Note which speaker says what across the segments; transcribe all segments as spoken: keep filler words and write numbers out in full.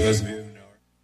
Speaker 1: those of you who know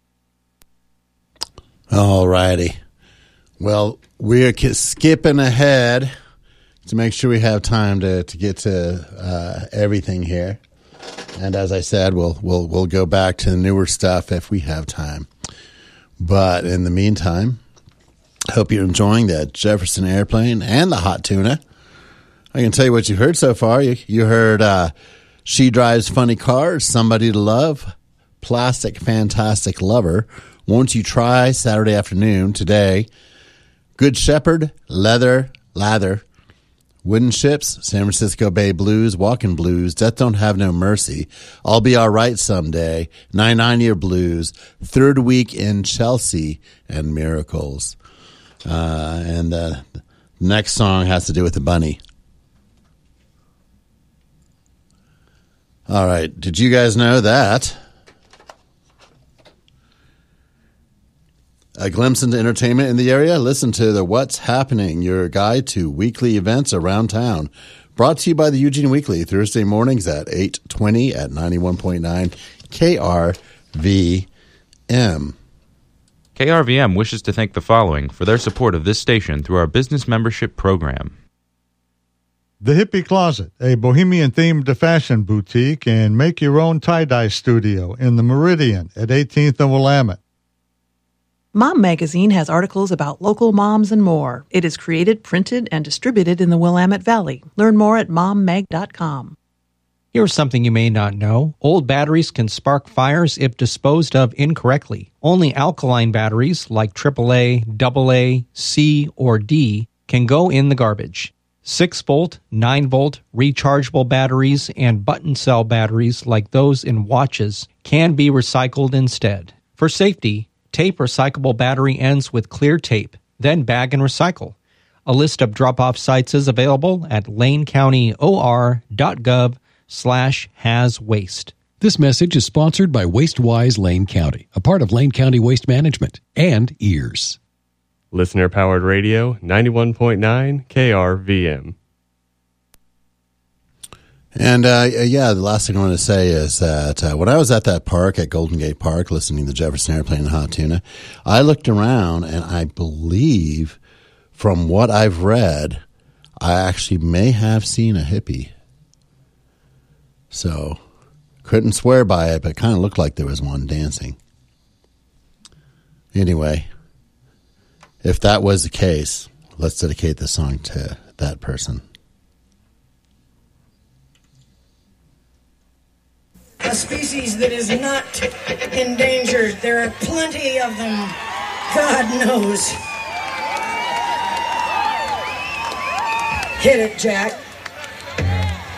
Speaker 1: her.
Speaker 2: All righty. Well, we're skipping ahead to make sure we have time to, to get to uh, everything here. And as I said, we'll we'll we'll go back to the newer stuff if we have time. But in the meantime, I hope you're enjoying the Jefferson Airplane and the Hot Tuna. I can tell you what you heard so far. You, you heard uh, She Drives Funny Cars, Somebody to Love, Plastic Fantastic Lover, Won't You Try, Saturday Afternoon, Today, Good Shepherd, Leather, Lather, Wooden Ships, San Francisco Bay Blues, Walkin' Blues, Death Don't Have No Mercy, I'll Be All Right Someday, Nine Nine Year Blues, Third Week in Chelsea, and Miracles. Uh, and uh, the next song has to do with the bunny. All right. Did you guys know that? A glimpse into entertainment in the area? Listen to the What's Happening, your guide to weekly events around town. Brought to you by the Eugene Weekly, Thursday mornings at eight twenty at ninety-one point nine K R V M.
Speaker 3: K R V M wishes to thank the following for their support of this station through our business membership program.
Speaker 4: The Hippie Closet, a bohemian-themed fashion boutique and make-your-own tie-dye studio in the Meridian at eighteenth and Willamette.
Speaker 5: Mom Magazine has articles about local moms and more. It is created, printed, and distributed in the Willamette Valley. Learn more at mom mag dot com.
Speaker 6: Here's something you may not know. Old batteries can spark fires if disposed of incorrectly. Only alkaline batteries like triple A, double A, C, or D can go in the garbage. six volt, nine volt, rechargeable batteries and button cell batteries like those in watches can be recycled instead. For safety, tape recyclable battery ends with clear tape, then bag and recycle. A list of drop-off sites is available at lanecounty.or.gov slash has waste.
Speaker 7: This message is sponsored by WasteWise Lane County, a part of Lane County Waste Management, and Ears.
Speaker 8: Listener-powered radio, ninety-one point nine K R V M.
Speaker 2: And, uh, yeah, the last thing I want to say is that uh, when I was at that park at Golden Gate Park listening to the Jefferson Airplane and Hot Tuna, I looked around and I believe from what I've read, I actually may have seen a hippie. So, couldn't swear by it, but it kind of looked like there was one dancing. Anyway, if that was the case, let's dedicate this song to that person.
Speaker 9: A species that is not endangered. There are plenty of them. God knows. Hit it, Jack.